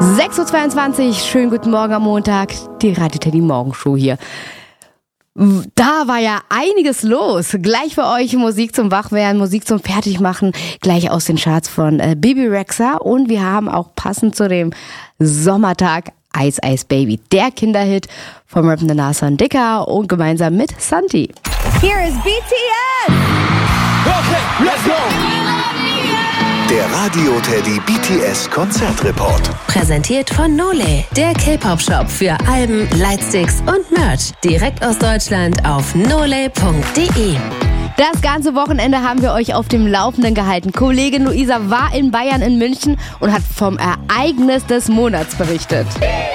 6.22 Uhr, schönen guten Morgen am Montag, die Radio Teddy Morgenshow hier. Da war ja einiges los. Gleich für euch Musik zum Wachwerden, Musik zum Fertigmachen, gleich aus den Charts von Bebe Rexha. Und wir haben auch passend zu dem Sommertag Ice Ice Baby, der Kinderhit vom rappenden Nasan Dicker und gemeinsam mit Santi. Here is BTS! Okay, let's go! Der Radio Teddy BTS Konzertreport. Präsentiert von Nole, der K-Pop-Shop für Alben, Lightsticks und Merch. Direkt aus Deutschland auf nole.de. Das ganze Wochenende haben wir euch auf dem Laufenden gehalten. Kollegin Luisa war in Bayern in München und hat vom Ereignis des Monats berichtet.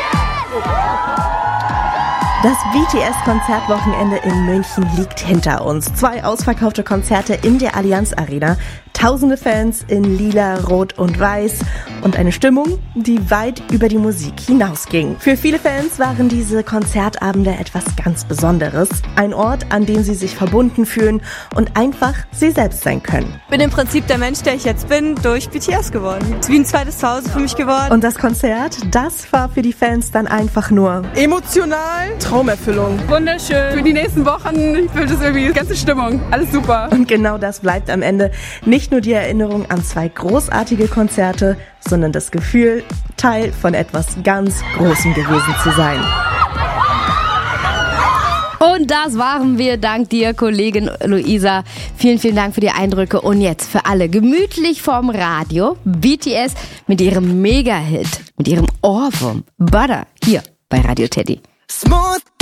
Das BTS-Konzertwochenende in München liegt hinter uns. 2 ausverkaufte Konzerte in der Allianz Arena, tausende Fans in Lila, Rot und Weiß und eine Stimmung, die weit über die Musik hinausging. Für viele Fans waren diese Konzertabende etwas ganz Besonderes. Ein Ort, an dem sie sich verbunden fühlen und einfach sie selbst sein können. Ich bin im Prinzip der Mensch, der ich jetzt bin, durch BTS geworden. Es ist wie ein zweites Zuhause für mich geworden. Und das Konzert, das war für die Fans dann einfach nur Emotional, Traumerfüllung. Wunderschön. Für die nächsten Wochen, ich fühle das irgendwie, die ganze Stimmung, alles super. Und genau das bleibt am Ende. Nicht nur die Erinnerung an 2 großartige Konzerte, sondern das Gefühl, Teil von etwas ganz Großem gewesen zu sein. Und das waren wir, dank dir, Kollegin Luisa. Vielen, vielen Dank für die Eindrücke. Und jetzt für alle gemütlich vorm Radio, BTS mit ihrem Mega-Hit, mit ihrem Ohrwurm Butter, hier bei Radio Teddy. Smooth.